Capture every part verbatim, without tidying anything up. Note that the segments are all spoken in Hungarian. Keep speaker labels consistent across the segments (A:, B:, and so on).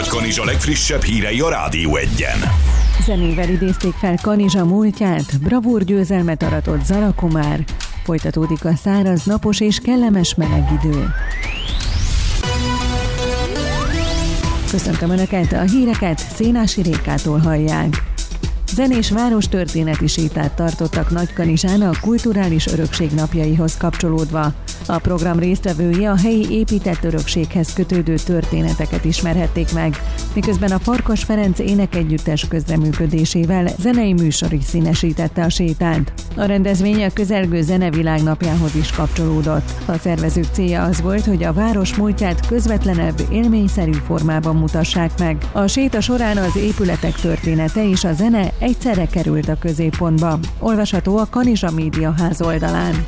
A: Nagy-Kanizsa legfrissebb hírei a Rádió Egyen.
B: Zenével idézték fel Kanizsa múltját, bravúr győzelmet aratott Zala Komár. Folytatódik a száraz, napos és kellemes meleg idő. Köszöntöm Önöket, a híreket Szénási Rékától hallják. Zenés várostörténeti sétát tartottak Nagykanizsán a kulturális örökség napjaihoz kapcsolódva. A program résztvevői a helyi épített örökséghez kötődő történeteket ismerhették meg, miközben a Farkas Ferenc énekegyüttes közreműködésével zenei műsor is színesítette a sétánt. A rendezvény a közelgő zenevilág napjához is kapcsolódott. A szervezők célja az volt, hogy a város múltját közvetlenebb, élményszerű formában mutassák meg. A séta során az épületek története és a zene egyszerre került a középpontba. Olvasható a Kanizsa Média ház oldalán.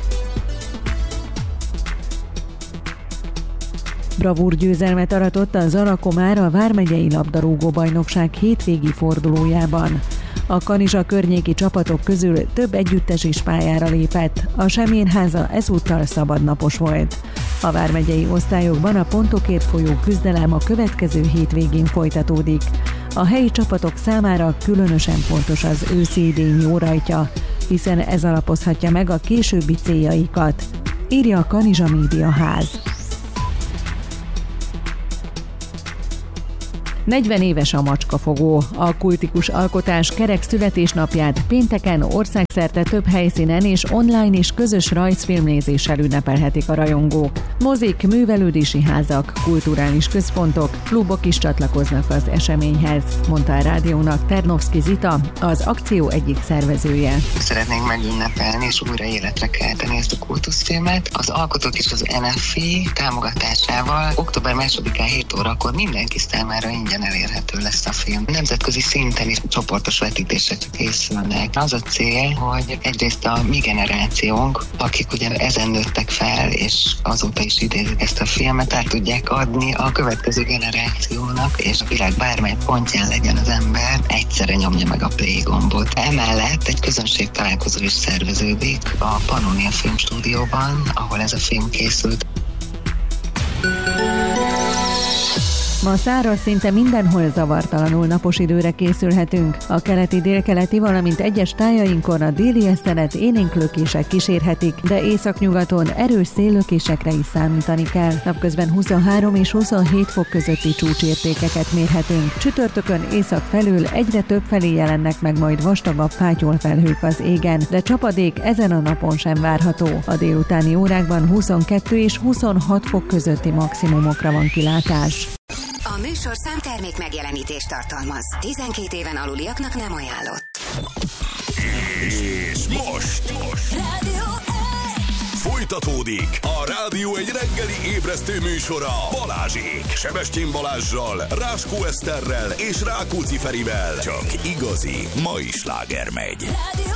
B: Bravúr győzelmet aratott a Zala Komár a Vármegyei labdarúgó-bajnokság hétvégi fordulójában. A Kanizsa környéki csapatok közül több együttes is pályára lépett, a Semjénháza ezúttal szabadnapos volt. A vármegyei osztályokban a pontokért folyó küzdelem a következő hétvégén folytatódik. A helyi csapatok számára különösen fontos az őszi idény jó rajtja, hiszen ez alapozhatja meg a későbbi céljaikat, írja a Kanizsa Média ház. negyven éves a Macskafogó. A kultikus alkotás kerek születésnapját pénteken országszerte több helyszínen és online is közös rajzfilmnézéssel ünnepelhetik a rajongók. Mozik, művelődési házak, kulturális központok, klubok is csatlakoznak az eseményhez, mondta a rádiónak Ternovszky Zita, az akció egyik szervezője.
C: Szeretnénk megünnepelni és újra életre kelteni ezt a kultuszfilmet. Az alkotók és az en ef i támogatásával október másodikán hét órakor mindenki számára ingyen elérhető lesz a film. Nemzetközi szinten is csoportos vetítések készülnek. Az a cél, hogy egyrészt a mi generációnk, akik ugye ezen nőttek fel, és azóta is idézik ezt a filmet, át tudják adni a következő generációnak, és a világ bármely pontján legyen az ember, egyszerre nyomja meg a play gombot. Emellett egy közönség találkozó is szerveződik a Pannonia Filmstúdióban, ahol ez a film készült.
B: Ma száraz, szinte mindenhol zavartalanul napos időre készülhetünk. A keleti, délkeleti, valamint egyes tájainkon a déli esztelet élénklökések kísérhetik, de északnyugaton erős széllökésekre is számítani kell. Napközben huszonhárom és huszonhét fok közötti csúcsértékeket mérhetünk. Csütörtökön észak felül egyre több felé jelennek meg majd vastagabb fátyolfelhők az égen, de csapadék ezen a napon sem várható. A délutáni órákban huszonkettő és huszonhat fok közötti maximumokra van kilátás.
D: A műsor számtermék megjelenítést tartalmaz. tizenkét éven aluliaknak nem ajánlott.
A: És most, most.
D: Rádió
A: Folytatódik a Rádió egy reggeli ébresztő műsora Balázsék, Sebestyén Balázssal, Ráskó Eszterrel és Rákóczi Ferivel. Csak igazi mai sláger megy.
D: Rádió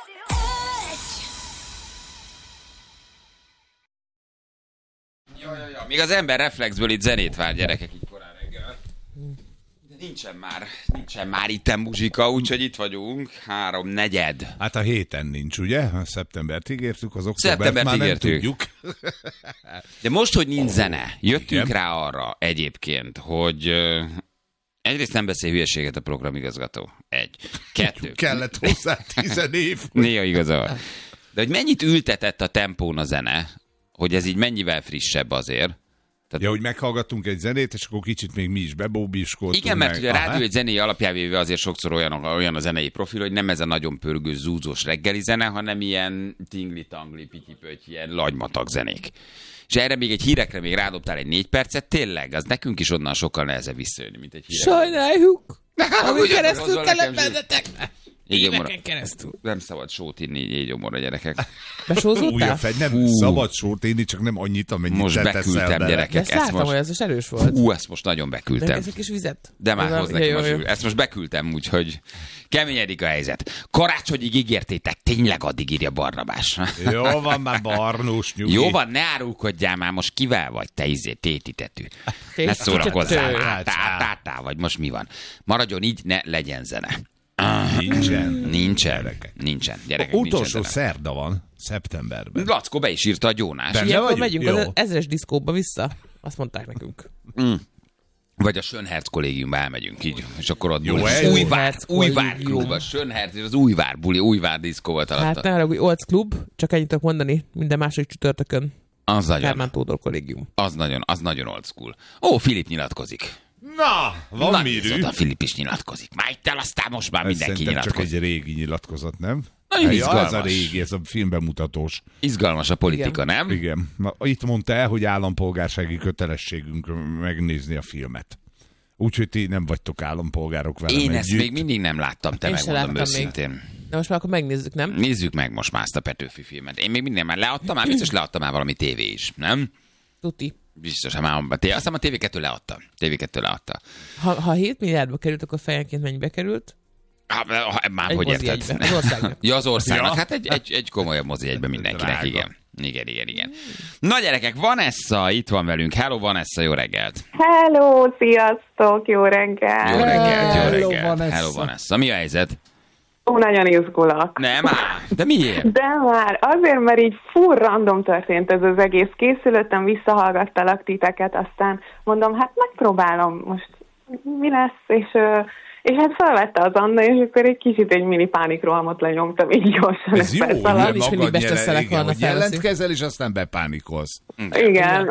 E: Ja, ja, ja. Még az ember reflexből itt zenét vár, gyerekek, így korán reggel. De nincsen már, nincsen már itten muzsika, úgyhogy itt vagyunk, három negyed.
F: Hát a héten nincs, ugye? A szeptembert ígértük, az októbert már nem tudjuk.
E: De most, hogy nincs zene, jöttünk
F: Igen.
E: rá arra egyébként, hogy uh, egyrészt nem beszél hülyeséget a programigazgató. Egy. Kettő.
F: Kellett hozzá tizen év.
E: Néha igazol. De hogy mennyit ültetett a tempón a zene, hogy ez így mennyivel frissebb azért. Tehát...
F: Ja, hogy meghallgattunk egy zenét, és akkor kicsit még mi is bebóbiskoltunk.
E: Igen, mert
F: meg.
E: ugye a rádió egy zenei alapjávéve azért sokszor olyan, olyan a zenei profil, hogy nem ez a nagyon pörgő, zúzós reggeli zene, hanem ilyen tingli-tangli, pityi-pöty, ilyen lagymatag zenék. És erre még egy hírekre még rádobtál egy négy percet, tényleg, az nekünk is onnan sokkal nehezebb visszajönni, mint egy hírekre.
G: Sajnáljuk! Ami keresztül kellett bennetek!
E: Igen,
G: éveken keresztül.
E: Nem szabad sót inni így égyomorra, gyerekek.
G: Besózódtál?
F: Fegy, nem
E: Hú.
F: szabad sót inni, csak nem annyit, amennyit
E: Most
F: te
E: beküldtem,
F: teszel bele.
E: gyerekek.
G: Ezt láttam,
E: most...
G: hogy ez is erős volt.
E: Hú, ezt most nagyon beküldtem.
G: De ezek is vizet.
E: De már
G: Ez
E: hoz
G: a-
E: nekem
G: jó,
E: a
G: jó,
E: zsűr. Ezt most beküldtem, úgyhogy keményedik a helyzet. Karácsonyig ígértétek, tényleg addig írja Barnabás.
F: Jó van már, Barnós nyugi.
E: Jó van, ne árulkodjál már, most kivel vagy, te izé, tétitetű. Ne szórakozzál,
G: Tétitető.
E: átá, átá, vagy most mi van? Maradjon így, ne legyen zene.
F: Nincsen.
E: Nincsen,
F: Gyerekek.
E: nincsen, gyerekek,
F: Utolsó
E: nincsen zene.
F: szerda van, szeptemberben.
E: Lackó be is írta a Gyónás.
F: Benne
G: Ilyenkor
F: vagyunk?
G: megyünk
F: Jó.
G: az ezres diszkóba vissza. Azt mondták nekünk.
E: Mm. Vagy a Schönherz kollégiumba elmegyünk így, és akkor ott
F: Jó,
E: Újvár, Újvár klub, a Schönherz, és az Újvár buli, Újvár diszkó volt alatta.
G: Hát ne arra, hogy Olc klub, csak ennyit tudok mondani, minden második csütörtökön.
E: Az nagyon.
G: Kármán Tódor kollégium.
E: Az nagyon, az nagyon old school. Ó, Filip nyilatkozik.
F: Na, van
E: Na,
F: mirű.
E: Na, Filip is nyilatkozik. Már itt el, aztán most már
F: Ez
E: mindenki
F: szerintem
E: nyilatkozik.
F: csak egy régi nyilatkozat, nem?
E: Nagyon
F: Ja,
E: izgalmas.
F: ez a régi, ez a filmbemutatós.
E: Izgalmas a politika,
G: Igen.
E: nem?
F: Igen. Na, itt mondta el, hogy állampolgársági kötelességünk megnézni a filmet. Úgyhogy ti nem vagytok állampolgárok velem
E: Én ezt
F: együtt.
E: még mindig nem láttam, te
G: Én se
E: megmondom
G: láttam
E: őszintén.
G: De most már akkor megnézzük, nem?
E: Nézzük meg most már ezt a Petőfi filmet. Én még minden már leadtam, már biztos leadtam már valami tévé is, nem?
G: Tuti.
E: Biztos, ha már azt hiszem a té vé kettő leadta. té vé kettő leadta.
G: Ha, ha hét milliárdba került, akkor fejenként mennyibe került?
E: Ha, ha, már
G: Egy
E: hogy
G: mozi
E: érted?
G: egybe. Az országnak.
E: Ja, az országnak.
F: Ja.
E: Hát egy, egy, egy komolyabb mozi egyben mindenkinek,
F: Drága.
E: igen. Igen, igen, igen. Na gyerekek, Vanessa itt van velünk. Hello Vanessa, jó reggelt.
H: Hello, sziasztok, jó reggel.
E: Jó reggelt, jó
G: Hello,
E: reggelt.
G: Vanessa.
E: Hello Vanessa. Mi a helyzet?
H: Ó, nagyon izgulok.
E: Nem áll. De miért?
H: De már azért, mert így full random történt ez az egész. Készülöttem, visszahallgattalak titeket, aztán mondom, hát megpróbálom most, mi lesz, és, ö, és hát felvette az Anna, és akkor egy kicsit egy mini pánikrohamot lenyomtam, így gyorsan.
F: Ez jó,
H: perc
F: hogy
H: alatt.
G: is mindig
F: magad
G: besteszelek,
F: nyele, igen,
G: Anna
F: hogy
G: felveszi.
F: jelentkezel, és aztán bepánikolsz.
H: Igen.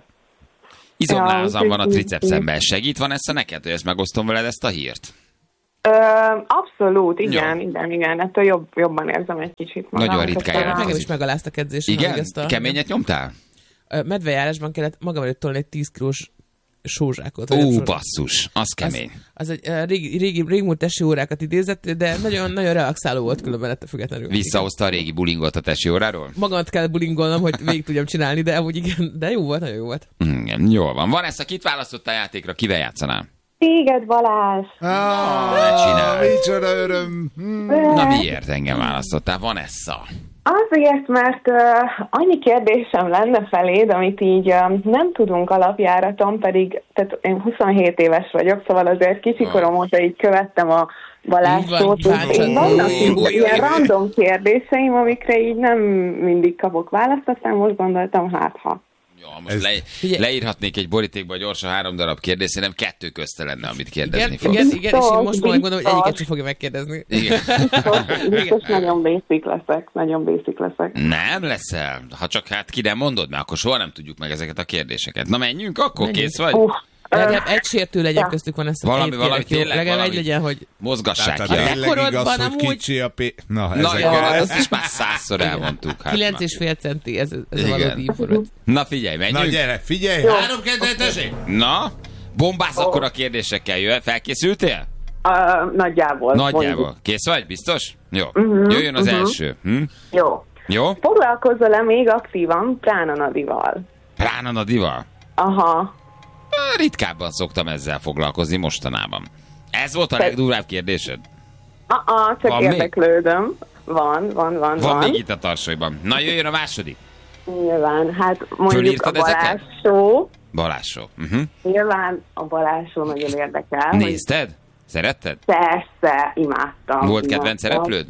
E: Izomlázam
H: Ja,
E: van a
H: úgyhogy-
E: tricepszemben. Segít Vanessa neked, hogy ezt megosztom veled ezt a hírt?
H: Ö, abszolút, igen,
E: Jó.
H: igen, igen. Ettől jobb, jobban érzem egy kicsit magam.
E: Nagyon ritkán
H: Aztán-
E: jelentkezik.
G: Engem is megaláztak edzésen.
E: Igen?
G: amíg ezt a-
E: Keményet nyomtál?
G: Ö, Medvejárásban kellett magam előtt tolni egy tíz kilós sózsákot. vagy nem
E: Ó,
G: sózsák.
E: basszus, az kemény.
G: Az egy ö, régi, régi, régmúlt tesi órákat idézett, de nagyon, nagyon relaxáló volt különben ettől függetlenül.
E: Visszahozta a régi bulingot a tesi óráról?
G: Magamat kell bulingolnom, hogy végig tudjam csinálni, de amúgy igen, de jó volt, nagyon jó volt.
E: Igen, jól van. Vanessa, kit választottál a játékra? Kivel játszanál?
H: Téged, Balázs.
F: Ah,
E: ne csinálj.
F: micsoda öröm. Hm.
E: Na miért engem választottál? Vanessa.
H: Azért, mert uh, annyi kérdésem lenne feléd, amit így uh, nem tudunk alapjáraton, pedig tehát én huszonhét éves vagyok, szóval azért kicsi-korom óta így követtem a Balázsot,
G: Így van,
H: és én
G: bácsad.
H: vannak
G: Új,
H: így
G: új,
H: ilyen
G: új.
H: random kérdéseim, amikre így nem mindig kapok választ, aztán most gondoltam, hát ha.
E: Jó, most
F: Ez-
E: le,
G: Figyelj.
E: leírhatnék egy borítékba gyorsan három darab kérdést, szerintem kettő közte lenne, amit kérdezni
G: Igen,
E: fogsz.
G: igen, igen, és én
H: Biztos,
G: most már megmondom, hogy egyiket
H: biztos.
G: sem fogja megkérdezni.
E: Igen.
H: Biztos, biztos nagyon basic leszek, nagyon basic leszek.
E: Nem leszel? Ha csak hát ki nem mondod, mert akkor soha nem tudjuk meg ezeket a kérdéseket. Na menjünk, akkor
G: Menjünk.
E: kész vagy?
H: Uh,
G: Legalább egy sértő legyen
H: Ja.
G: köztük, van ezt a
E: Valami-
G: egy
E: valami
G: kérek, jó?
E: tényleg
G: Legalább
E: valami.
G: egy legyen, hogy
E: Mozgassák
F: Tehát
E: ki.
F: a
E: a-
F: tényleg igaz,
G: Gyerekkorodban
F: hogy
G: amúgy-
F: kicsi a pé... Na,
E: Na
F: ezek
E: jó,
F: a...
E: hát azt is már százszor elmondtuk. Hát
G: kilenc
E: már.
G: és fél centi, ez, ez a
E: Igen.
G: valódi információ.
E: Na figyelj,
F: Na
E: menjünk.
F: gyere, figyelj, három kedvet tessék!
E: Na, bombáz akkor a kérdésekkel, jöjjön. Felkészültél?
H: uh, nagyjából.
E: Nagyjából.
H: mondjuk.
E: Kész vagy? Biztos? Jó.
H: Mhm,
E: Jöjjön az
H: mhm.
E: első. Hm?
H: Jó.
E: Jó?
H: Foglalkozol-e még aktívan Prána Nadival?
E: Prána Nadival?
H: Aha.
E: Ritkábban szoktam ezzel foglalkozni mostanában. Ez volt a
H: Te-
E: legdurvább kérdésed?
H: Ah, csak
E: Van még?
H: érdeklődöm. Van, van, van,
E: Van
H: van.
E: még itt a tarsolyban. Na jöjjön a második.
H: Nyilván, hát mondjuk
E: Fölírtad
H: a Balázs
E: ezeket?
H: show.
E: Balázs show. Uh-huh.
H: Nyilván a Balázs show nagyon érdekel. hogy
E: Nézted? Szeretted?
H: Persze, imádtam.
E: Volt kedvenc
H: imádtam.
E: szereplőd?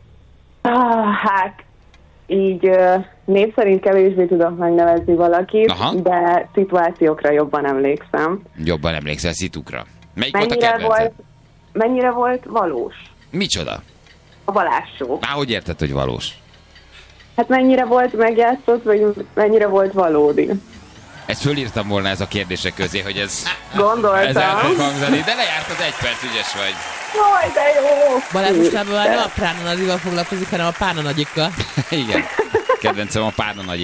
H: Ah, hát így ö, név szerint kevésbé tudok megnevezni valakit,
E: Aha.
H: de szituációkra jobban emlékszem.
E: Jobban emlékszel szitukra. Melyik volt a
H: Mennyire
E: kedvenced?
H: volt, mennyire volt valós
E: Micsoda?
H: a Balázs show?
E: Á, hogy érted, hogy valós?
H: Hát mennyire volt megjátszott, vagy mennyire volt valódi?
E: Ezt fölírtam volna ez a kérdések közé, hogy ez,
H: Gondoltam.
E: ez el fog hangzani, de lejárt az egy perc, ügyes vagy.
H: Jaj, de jó!
G: Balázs mostában már nem a Prána Nadival foglalkozik, hanem a Pána Nagyikkal.
E: Igen. Kedvencem a Párna Nagyik.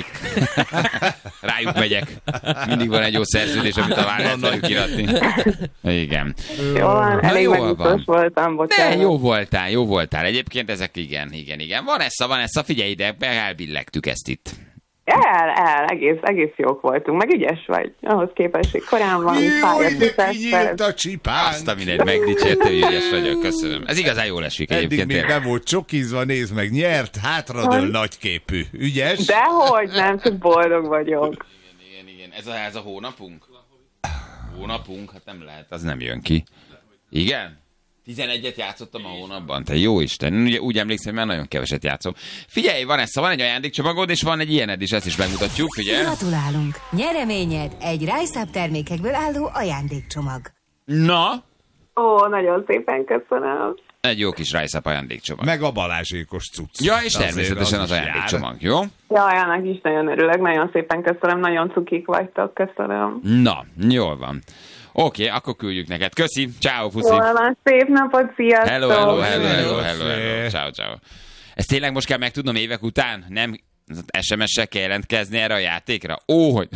E: Rájuk megyek. Mindig van egy jó szerződés, amit talán lehet velük iratni. Igen.
H: Jó van,
E: Na,
H: elég
E: jól
H: megnyugtós
E: van.
H: voltam,
E: De
H: bocsánat.
E: jó voltál, jó voltál. Egyébként ezek igen, igen, igen. Van ezt, van ezt, figyelj ide, be elbillegtük ezt itt.
H: El, el, egész, egész jók voltunk, meg ügyes vagy. Ahhoz képest, hogy korán van,
F: Jó,
H: fájt,
F: de kinyílt a csipánk!
E: Azt a mindegy, megdicsérte, hogy ügyes vagyok, köszönöm. Ez igazán jól esik
F: Eddig
E: egyébként.
F: még
E: tényleg.
F: nem volt csokizva, nézd meg, nyert, hátradől nagyképű. Ügyes?
H: Dehogy nem, csak boldog vagyok.
E: Igen, igen, igen. Ez a, ez a hónapunk? Hónapunk? Hát nem lehet, az nem jön ki. Igen? tizenegyet játszottam a hónapban. Te jó Isten, ugye, úgy emlékszem, hogy már nagyon keveset játszom. Figyelj, van ez, van egy ajándékcsomagod, és van egy ilyened is, ezt is megmutatjuk, figyelj.
D: Gratulálunk! Nyereményed egy Rise-Up termékekből álló ajándékcsomag.
E: Na?
H: Ó, nagyon szépen köszönöm.
E: Egy jó kis Rise-Up ajándékcsomag.
F: Meg a Balázsékos cucc.
E: Ja, és
F: Azért
E: természetesen az,
F: az
E: ajándékcsomag, jó?
H: Jaj, annak is nagyon örülök, nagyon szépen köszönöm, nagyon cukik vagytok, köszönöm.
E: Na, jól van. Oké, okay, akkor küldjük neked. Köszi, ciao, puszi.
H: Jól van, szép napot, sziasztok!
E: Hello, hello, hello, hello, hello, hello. Ciao, ciao. Ezt tényleg most kell megtudnom évek után? Nem es em es-sel kell jelentkezni erre a játékra? Ó, hogy...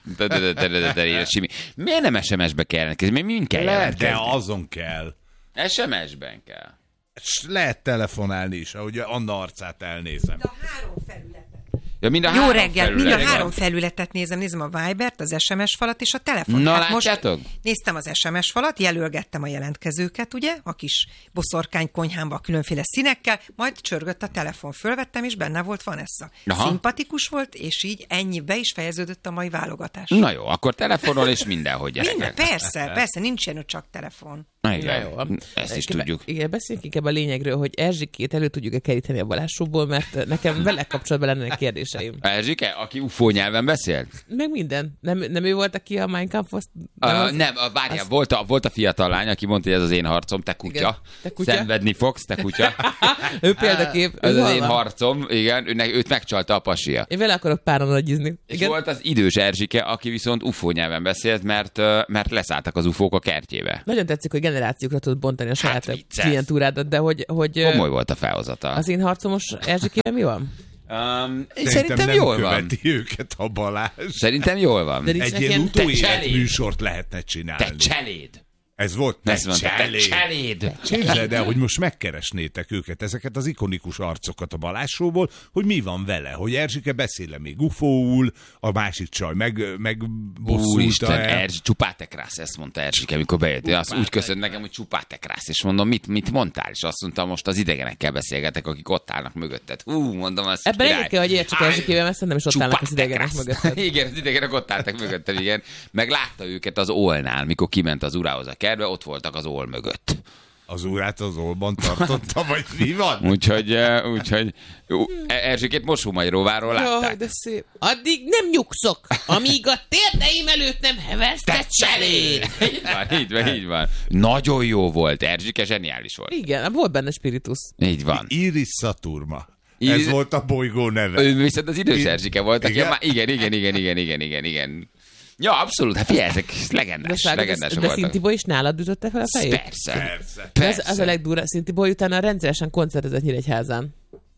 E: Miért nem es em es-be kell jelentkezni? Miért mind kell jelentkezni?
F: De azon kell.
E: es em es-ben kell.
F: Lehet telefonálni is, ahogy Anna arcát elnézem.
I: De a három felületet.
E: Ja, mind a
I: Jó
E: három
I: reggel, mind a
E: felület.
I: három felületet nézem, nézem a Vibert, az es em es falat és a telefon.
E: Na,
I: hát
E: látjátok?
I: most néztem az es em es falat, jelölgettem a jelentkezőket, ugye, a kis boszorkány konyhámba a különféle színekkel, majd csörgött a telefon, fölvettem, és benne volt Vanessa.
E: Aha.
I: Szimpatikus volt, és így ennyi be is fejeződött a mai válogatás.
E: Na jó, akkor telefonol és mindenhogy
I: Minden,
E: gyerekek.
I: persze, persze, nincs ilyen, hogy csak telefon.
E: Na, igen,
G: Na jó.
E: ezt is
G: Igen,
E: tudjuk.
G: Igen, beszéljünk inkább a lényegről, hogy Erzsikét elő tudjuk-e keríteni a Balázsóból, mert nekem vele kapcsolatban lennének kérdéseim.
E: Erzsike, aki ufó nyelven beszélt?
G: Meg minden. Nem, nem ő volt, aki a Minecraft-hoz...
E: Nem,
G: az-
E: uh, nem a, várjál,
G: az-
E: volt, a, volt a fiatal lány, aki mondta, hogy ez az én harcom, te kutya.
G: Igen, te kutya.
E: Szenvedni fogsz, te kutya.
G: Ő példakép.
E: Ez
G: ő
E: az én
G: hol van?
E: harcom, igen, őnek, őt megcsalta a pasia.
G: Én vele akarok páran nagyizni.
E: És
G: Igen.
E: volt az idős Erzsike, aki viszont ufó nyelven beszélt, mert, ö, mert leszálltak az ufók a kertjébe.
G: Nagyon tetszik, hogy generációkra tudod bontani a saját
E: Hát vicces.
G: klientúrádat, de hogy, hogy
E: Komoly volt a felhozatal.
G: az én harcomos Erzsikében mi van?
E: Um,
F: Szerintem,
E: szerintem
F: nem
E: jól van.
F: követi őket a Balázs.
E: Szerintem jól van.
G: De nincs
F: Egy
G: neki
F: ilyen
G: ilyen-
E: te
F: utóélet
E: cseléd.
F: műsort lehetne csinálni.
E: Te cseléd!
F: Ez volt, te
E: Ezt mondta, te
F: cseléd.
E: cseléd!
F: Képzeld el, hogy most megkeresnétek őket, ezeket az ikonikus arcokat a Balázs-showból, hogy mi van vele, hogy Erzsike beszél még ufóul, a másik csaj meg, meg bosszulta
E: Úristen,
F: el.
E: Erzsi, csupátekrász, ezt mondta Erzsike, amikor bejött. Azt úgy köszönt nekem, hogy csupátekrász, és mondom, mit, mit mondtál? És azt mondta, most az idegenekkel beszélgetek, akik ott állnak mögötted. Hú, mondom, azt
G: Ebben
E: király.
G: egyet kell, hogy értsük Erzsikével, mert szerintem is ott állnak az idegenek
E: Csupátekrász.
G: mögötted.
E: Igen, az idegenek ott álltak mögötted, igen. Meg látta őket az Olnál, mikor kiment az urához a kertbe, ott voltak az Ol mögött.
F: Az órát az olban tartotta, vagy mi van?
E: Úgyhogy, eh, úgyhogy ú, Erzsikét Mosómagyaróváról
G: Jaj,
E: látták.
G: de szép. Addig nem nyugszok, amíg a térdeim előtt nem heversz, te cseléd!
E: Így van, így van, így van. Nagyon jó volt, Erzsike zseniális volt.
G: Igen, volt benne spiritus.
E: Így van.
F: Iris Saturma.
E: Iris-
F: Ez volt a bolygó neve.
E: Ő viszont az idős Erzsike volt, aki
F: Igen?
E: már igen, igen, igen, igen, igen, igen, igen. Ja, abszolút, hát figyelj, ezek
G: De,
E: legendás,
G: Sága,
E: legendás
G: de, de
E: voltak.
G: Szintibo is nálad ütötte fel a fejét?
E: Persze,
F: Persze.
G: De Az,
E: persze.
G: az a legdurvább. Szintibo utána rendszeresen koncertezett Nyíregyházán.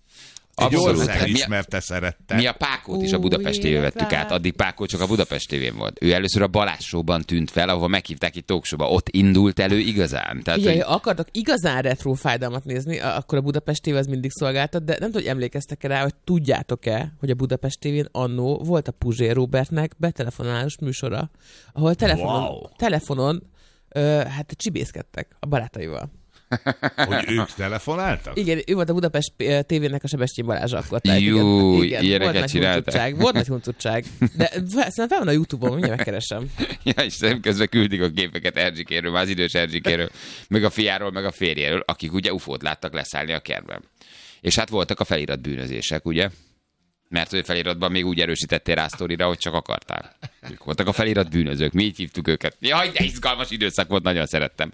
F: Egy
E: Abszolút.
F: ország
E: Hát mi, a,
F: ismerte szerette.
E: mi a Pákót is a
G: Új
E: Budapest tévé vettük
G: élet.
E: át, addig Pákó csak a Budapest tévén volt. Ő először a Balázs Show-ban tűnt fel, ahova meghívták itt talkshowba. Ott indult elő igazán. Tehát,
G: Igen,
E: hogy
G: ha akartok igazán retro fájdalmat nézni, a- akkor a Budapest té vé az mindig szolgáltat, de nem tudom, hogy emlékeztek-e rá, hogy tudjátok-e, hogy a Budapest tévén annó volt a Puzsér Robertnek betelefonálós műsora, ahol telefonon,
F: Wow.
G: telefonon ö, hát csibészkedtek a barátaival.
F: Hogy ők telefonáltak?
G: Igen, ő volt a Budapest té vének a Sebestyén Balázs akkor. Tehát
E: Jú,
G: igen, igen,
E: ilyeneket
G: volt nagy
E: csináltak.
G: huncutság, volt nagy huncutság. De fel- szerintem fel van a YouTube-on, mindjárt megkeresem.
E: Ja, és közben küldik a képeket Erzsikéről, már az idős Erzsikéről, meg a fiáról, meg a férjéről, akik ugye ufót láttak leszállni a kertben. És hát voltak a felirat bűnözések, ugye? Mert hogy feliratban még úgy erősítettél rá sztorira, hogy csak akartál. Ők voltak a felirat bűnözők, mi így hívtuk őket. Jaj, de izgalmas időszak volt, nagyon szerettem.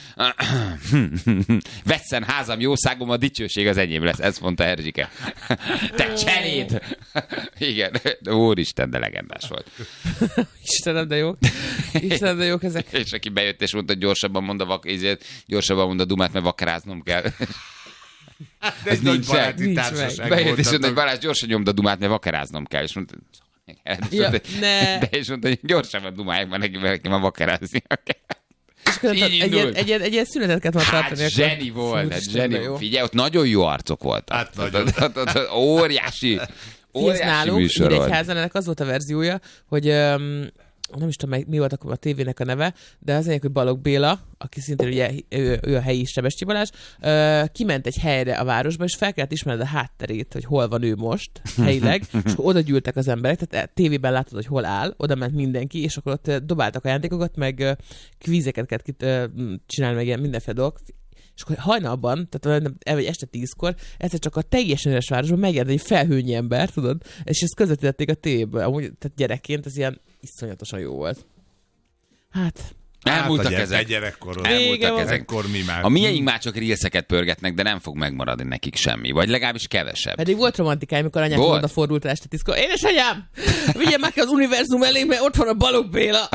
E: Vesszen házam, jószágom, a dicsőség az enyém lesz, ezt mondta Erzsike. Te cseléd! Igen, de úristen, de legendás volt.
G: Istenem, de jó. Istenem, de jók ezek.
E: És aki bejött és mondta, hogy gyorsabban mond a vak, ezért gyorsabban mond a dumát, mert vakaráznom kell.
F: De
E: Ez
F: egy nagy
E: nincs meg.
F: baráti
G: Nincs
F: társaság
E: Bejött és mondta, hogy
F: voltatok.
E: Balázs, gyorsan nyomd a dumát, mert vakaráznom kell. És mondta, és
G: Ja,
E: mondta,
G: ne.
E: de és mondta, hogy gyorsabban dumálják, mert neki, mert neki már vakaráznia kell.
G: És akkor
E: Így
G: egy, ilyen,
E: indult.
G: egy, ilyen, egy ilyen szünetet kellett volna
E: Hát
G: tartani.
E: zseni volt, hát
G: Úristen, de
E: zseni.
G: jó.
E: Figyelj, ott nagyon jó arcok voltak.
F: Hát nagyon.
E: Ott- ott- ott- ott Óriási,
G: Figyelsz,
E: óriási
G: nálunk
E: műsor volt.
G: Nyíregyházan ennek az volt a verziója, hogy um, nem is tudom, mi volt akkor a tévének a neve, de az egyik, hogy Balogh Béla, aki szintén ugye ő, ő a helyi Sebestyén Balázs, uh, kiment egy helyre a városba, és fel kellett ismerned a hátterét, hogy hol van ő most, helyileg, és akkor oda gyűltek az emberek, tehát tévében látod, hogy hol áll, oda ment mindenki, és akkor ott uh, dobáltak ajándékokat, meg uh, kvízeket kellett kit, uh, csinálni, meg ilyen mindenféle dolgok. és akkor hajnalban, tehát vagy este tízkor, egyszer csak a teljesen üres városban megjelent egy felhőnyi ember, tudod, és ezt közvetítették a tévéből. Amúgy, tehát gyerekként ez ilyen iszonyatosan jó volt. Hát...
E: Elmúltak
F: hát,
E: ezek.
F: Gyerekkoron.
E: Elmúltak ezek.
F: Ekkor mi már.
E: A miénk már csak rílszeket pörgetnek, de nem fog megmaradni nekik semmi. Vagy legalábbis kevesebb.
G: Pedig volt romantikája, amikor anyám oda fordult este tízkor. Édesanyám, vigyem meg az univerzum elé, mert ott van a Balogh Béla.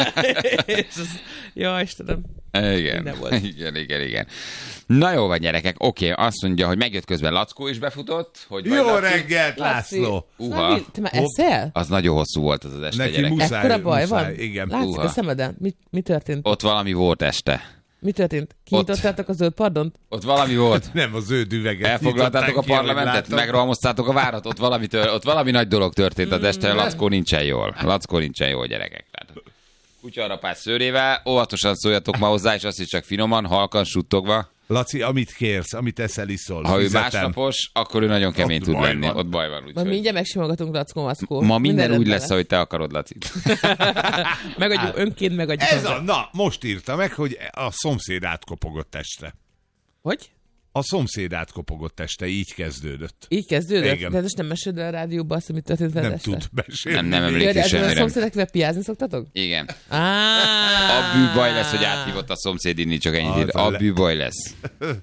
G: Jó, Istenem.
E: Igen, igen, igen, igen. Na jó van, gyerekek, oké, azt mondja, hogy megjött közben Lackó is befutott. Hogy
F: jó Laci? Reggelt, László!
E: Uha.
G: Te már eszel?
E: Az nagyon hosszú volt az az este,
F: neki
E: gyerek.
F: muszáj,
G: ekkora baj
F: muszáj,
G: van?
F: Igen.
G: Látszik
E: Uha.
G: a szemeden? Mi, mi történt?
E: Ott valami volt este.
G: Mi történt? Kinyitottátok a zöld pardont?
E: Ott valami volt.
F: Nem, a zöld üveget.
E: Elfoglaltátok a parlamentet? Megrohamoztátok a várat? Ott valami, tör, ott valami nagy dolog történt az este. Lackó nincsen jól. Lackó nincsen jól, gyerekek. Kutyarapás szőrével, óvatosan szóljatok ma hozzá, és azt is csak finoman, halkan, suttogva.
F: Laci, amit kérsz, amit eszel, iszol.
E: Ha ő
F: fizetem.
E: másnapos, akkor ő nagyon kemény
F: Ott
E: tud
F: baj
E: lenni.
F: van.
E: Ott baj van.
G: Ma mindjárt megsimogatunk, Lackó, Mackó.
E: Ma minden,
G: minden
E: úgy lesz, ahogy te akarod, Laci.
G: Megadjuk, önként megadjuk.
F: Ez a, na, most írta meg, hogy a szomszéd átkopogott este.
G: Hogy?
F: A szomszéd átkopogott este, így kezdődött.
G: Így kezdődött?
F: Igen.
G: De most nem meséled el a rádióban azt, amit történt veled
F: Nem
G: este?
F: tud mesélni.
E: Nem, nem
G: Ja,
E: emlékszik
G: de ezzel a
E: semmire.
G: szomszédekvel piázni szoktatok?
E: Igen.
G: Ah.
E: A bűbaj lesz, hogy áthívott a szomszéd inni, csak ennyit ír. A bűbaj lesz.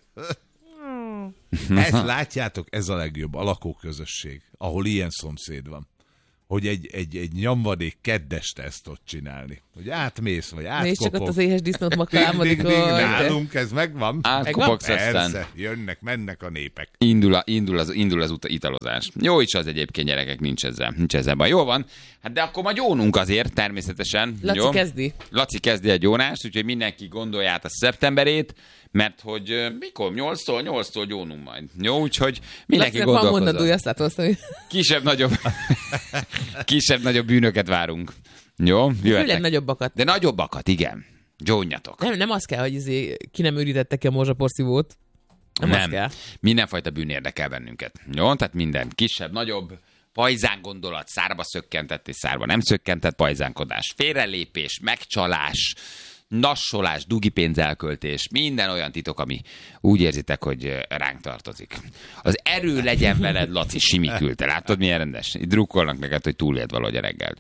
F: Ezt látjátok, ez a legjobb, a lakóközösség, ahol ilyen szomszéd van. Hogy egy, egy, egy nyomvadék keddeste ezt ott csinálni. Hogy átmész, vagy átkopog.
G: Nézd csak ott az éhes disznót makálmodik.
F: Nálunk ez megvan.
E: Átkopogsz aztán.
F: Persze, jönnek, mennek a népek.
E: Indul, a, indul, az, indul az uta, italozás. Jó is az egyébként, gyerekek, nincs ezzel, nincs ezzel baj. Jó van, hát de akkor ma gyónunk azért, természetesen.
G: Laci
E: jó?
G: kezdi.
E: Laci kezdi egy gyónást, úgyhogy mindenki gondolja át a szeptemberét, mert hogy uh, mikor? nyolctól, nyolctól gyónunk majd. Jó, úgyhogy mindenki
G: Lacinak van
E: gondolkozzon.
G: mondandója, azt látom, azt mondja.
E: Kisebb-nagyobb kisebb-nagyobb bűnöket várunk. Jó,
G: Főleg
E: jöhetnek.
G: nagyobbakat.
E: De nagyobbakat, igen. Gyónjatok.
G: Nem, nem az kell, hogy izé, ki nem ürítette ki a morzsaporszívót. Nem, az
E: Nem.
G: kell.
E: Mindenfajta bűn érdekel bennünket. Jó? Tehát minden kisebb, nagyobb, pajzán gondolat, szárba szökkentett és szárba nem szökkentett pajzánkodás, félrelépés, megcsalás, nassolás, dugipénz elköltés, minden olyan titok, ami úgy érzitek, hogy ránk tartozik. Az erő legyen veled, Laci, simikülte. Látod, milyen rendes? Itt drukkolnak neked, hogy túléld valahogy a reggel.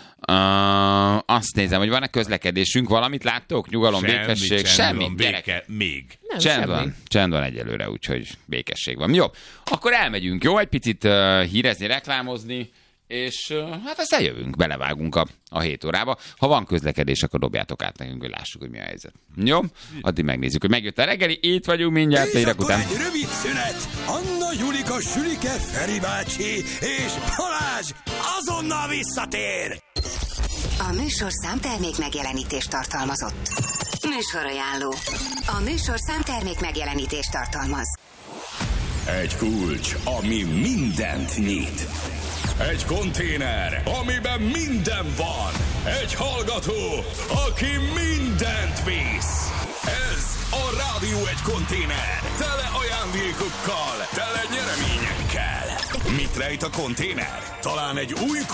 E: Uh, azt nézem, hogy van-e közlekedésünk, valamit láttok? Nyugalom,
F: Semmi,
E: békesség,
F: semmi,
E: semmi,
F: béke,
E: gyerek.
F: még.
G: Nem,
E: Csend
G: semmi.
E: van, csend van egyelőre, úgyhogy békesség van. Jó, akkor elmegyünk, jó? Egy picit uh, hírezni, reklámozni, és uh, hát aztán jövünk, belevágunk a, a hét órába. Ha van közlekedés, akkor dobjátok át nekünk, hogy lássuk, hogy mi a helyzet. Jó? Addig megnézzük, hogy megjött a reggeli, itt vagyunk mindjárt,
A: És
E: érek
A: akkor
E: után.
A: egy rövid szünet. Anna, Julika, Sülike, Feri bácsi és Balázs azonnal visszatér.
D: A műsorszám termék megjelenítést tartalmazott. Műsorajánló. A műsorszám termék megjelenítést tartalmaz.
A: Egy kulcs, ami mindent nyit. Egy konténer, amiben minden van. Egy hallgató, aki mindent visz. Ez a Rádió egy konténer. Tele ajándékokkal, tele nyereményekkel. Mit rejt a konténer? Talán egy új